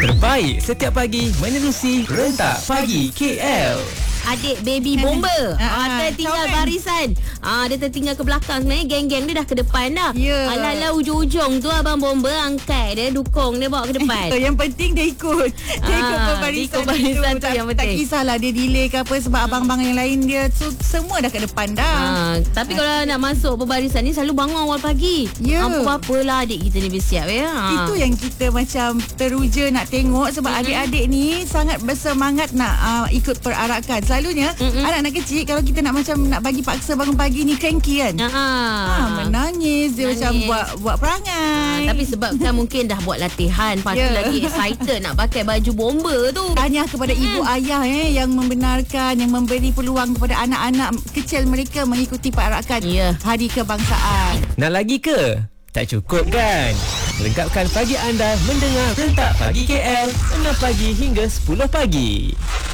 Terbaik setiap pagi menerusi Rentak Pagi KL. Adik baby bomber tertinggal barisan. Dia tertinggal ke belakang. Sebenarnya geng-geng dia dah ke depan dah. Alah-alah ujung-ujung tu abang bomber angkat dia, dukung dia bawa ke depan. Yang penting dia ikut. Dia ikut barisan tu yang penting. Tak kisahlah dia delay ke apa, sebab abang-abang yang lain dia semua dah ke depan dah. Tapi kalau nak masuk perbarisan ni selalu bangun awal pagi. Apa-apalah adik kita ni bersiap ya. Itu yang kita macam teruja nak tengok, sebab adik-adik ni sangat bersemangat nak ikut perarakan. Selalunya anak-anak kecil kalau kita nak macam nak bagi paksa bangun pagi ni cranky kan. Menangis dia macam buat perangai. Tapi sebab kan mungkin dah buat latihan, lepas tu lagi excited nak pakai baju bomber tu. Tanya kepada ibu ayah yang membenarkan, yang memberi peluang kepada anak-anak kecil mereka mengikuti perarakan Hari Kebangsaan. Nak lagi ke? Tak cukup kan? Lengkapkan pagi anda mendengar Rentak Pagi KL 6 pagi hingga 10 pagi.